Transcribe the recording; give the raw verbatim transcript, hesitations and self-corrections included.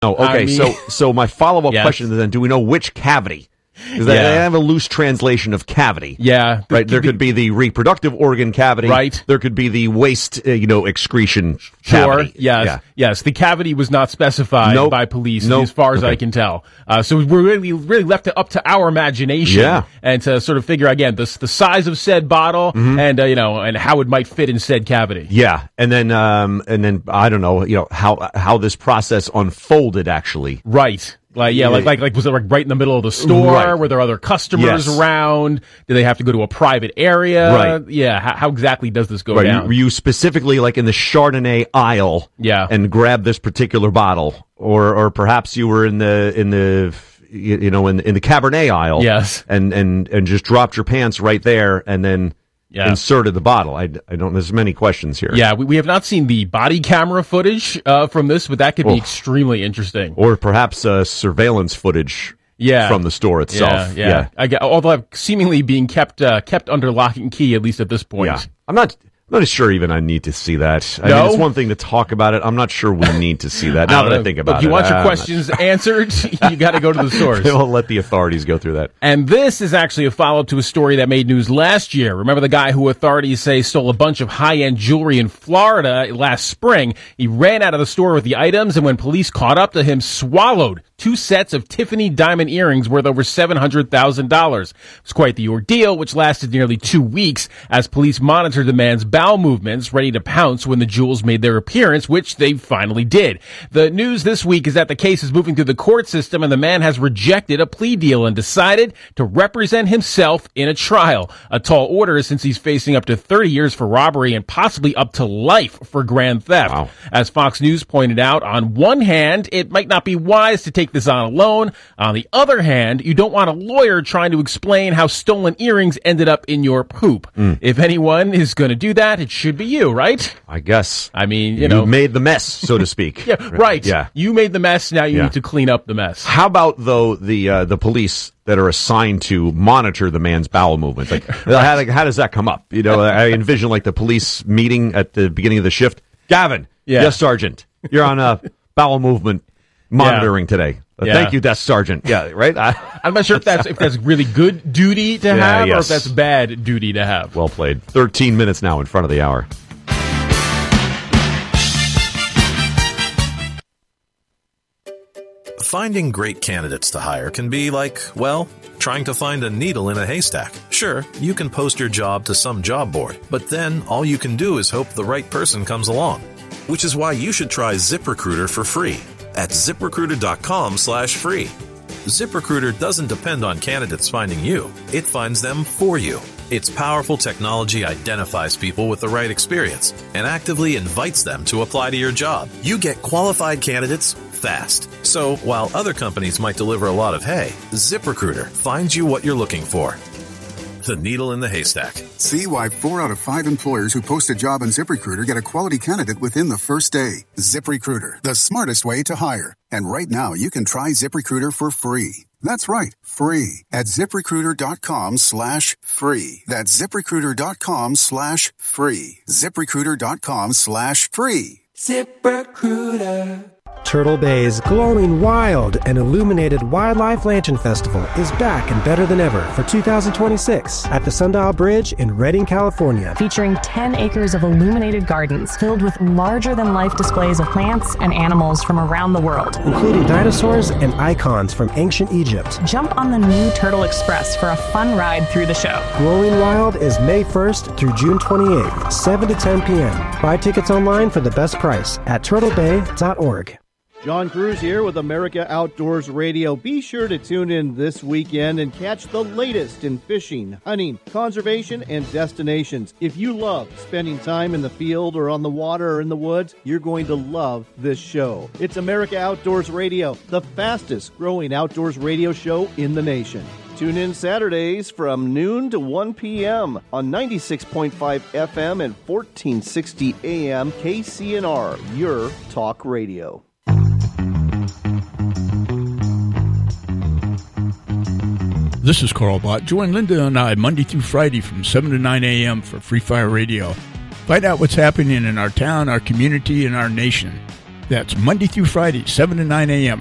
Oh, okay. I mean, so, so my follow-up yes. question is then: do we know which cavity? Because Yeah. they have a loose translation of cavity. Yeah. Right. There could be the reproductive organ cavity. Right. There could be the waste, uh, you know, excretion Sure. cavity. Yes. Yeah. Yes. The cavity was not specified Nope. by police, Nope. as far as Okay. I can tell. Uh, so we're really, really left it up to our imagination, Yeah. and to sort of figure again the the size of said bottle, Mm-hmm. and uh, you know, and how it might fit in said cavity. Yeah, and then, um, and then I don't know, you know, how how this process unfolded actually. Right. Like yeah, like like like was it like right in the middle of the store? Right. Were there other customers Yes. around? Did they have to go to a private area? Right. Yeah. How, how exactly does this go Right, down? were you specifically like in the Chardonnay aisle? Yeah. and grabbed this particular bottle, or or perhaps you were in the in the you you know in in the Cabernet aisle. Yes. and and and just dropped your pants right there, and then Yeah. inserted the bottle. I, I don't. There's many questions here. Yeah, we, we have not seen the body camera footage uh, from this, but that could be Oh. extremely interesting. Or perhaps uh, surveillance footage. Yeah. from the store itself. Yeah, yeah. I get, although seemingly being kept uh, kept under lock and key, at least at this point. Yeah. I'm not. I'm not sure even I need to see that. I No? mean, it's one thing to talk about it. I'm not sure we need to see that. Now don't that I know. think about Look, it, you want your I'm not questions answered, you got to go to the source. They'll let the authorities go through that. And this is actually a follow-up to a story that made news last year. Remember the guy who authorities say stole a bunch of high-end jewelry in Florida last spring? He ran out of the store with the items, and when police caught up to him, swallowed two sets of Tiffany diamond earrings worth over seven hundred thousand dollars. It was quite the ordeal, which lasted nearly two weeks as police monitored the man's bowel movements, ready to pounce when the jewels made their appearance, which they finally did. The news this week is that the case is moving through the court system, and the man has rejected a plea deal and decided to represent himself in a trial. A tall order since he's facing up to thirty years for robbery and possibly up to life for grand theft. Wow. As Fox News pointed out, on one hand, it might not be wise to take this on alone. On the other hand, you don't want a lawyer trying to explain how stolen earrings ended up in your poop. Mm. If anyone is going to do that, it should be you, right? I guess. I mean, you, You know. made the mess, so to speak. Yeah, right. Yeah. You made the mess, now you Yeah. need to clean up the mess. How about though the uh, the police that are assigned to monitor the man's bowel movements? Like, how, how does that come up? You know, I envision like the police meeting at the beginning of the shift. Gavin, Yeah. yes, Sergeant, you're on a bowel movement monitoring today. Uh, Yeah. Thank you, Desk Sergeant. Yeah, right. I, I'm not sure if that's if that's really good duty to Yeah, have or yes. if that's bad duty to have. well played. Thirteen minutes now in front of the hour. Finding great candidates to hire can be like, well, trying to find a needle in a haystack. Sure, you can post your job to some job board, but then all you can do is hope the right person comes along. Which is why you should try ZipRecruiter for free at ZipRecruiter.com slash free. ZipRecruiter doesn't depend on candidates finding you. It finds them for you. Its powerful technology identifies people with the right experience and actively invites them to apply to your job. You get qualified candidates fast. So while other companies might deliver a lot of hay, ZipRecruiter finds you what you're looking for. The needle in the haystack. See why four out of five employers who post a job on ZipRecruiter get a quality candidate within the first day. ZipRecruiter, the smartest way to hire. And right now, you can try ZipRecruiter for free. That's right, free at ZipRecruiter.com slash free. That's ZipRecruiter.com slash free. ZipRecruiter.com slash free. ZipRecruiter. Turtle Bay's glowing wild and illuminated Wildlife Lantern Festival is back and better than ever for two thousand twenty-six at the Sundial Bridge in Redding, California. Featuring ten acres of illuminated gardens filled with larger-than-life displays of plants and animals from around the world, including dinosaurs and icons from ancient Egypt. Jump on the new Turtle Express for a fun ride through the show. Glowing Wild is May first through June twenty-eighth, seven to ten p.m. Buy tickets online for the best price at turtle bay dot org. John Cruz here with America Outdoors Radio. Be sure to tune in this weekend and catch the latest in fishing, hunting, conservation, and destinations. If you love spending time in the field or on the water or in the woods, you're going to love this show. It's America Outdoors Radio, the fastest growing outdoors radio show in the nation. Tune in Saturdays from noon to one p.m. on ninety-six point five F M and fourteen sixty A M K C N R, your talk radio. This is Carl Bott. Join Linda and I Monday through Friday from seven to nine a.m. for Free Fire Radio. Find out what's happening in our town, our community, and our nation. That's Monday through Friday, seven to nine a.m.